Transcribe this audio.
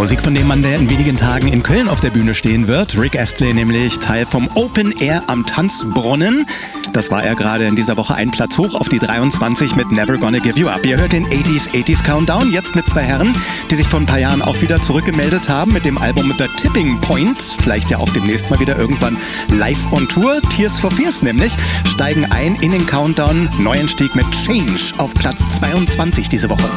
Musik von dem Mann, der in wenigen Tagen in Köln auf der Bühne stehen wird. Rick Astley, nämlich Teil vom Open Air am Tanzbrunnen. Das war er gerade in dieser Woche einen Platz hoch auf die 23 mit Never Gonna Give You Up. Ihr hört den 80s Countdown, jetzt mit zwei Herren, die sich vor ein paar Jahren auch wieder zurückgemeldet haben mit dem Album The Tipping Point. Vielleicht ja auch demnächst mal wieder irgendwann live on Tour. Tears for Fears nämlich steigen ein in den Countdown. Neuenstieg mit Change auf Platz 22 diese Woche.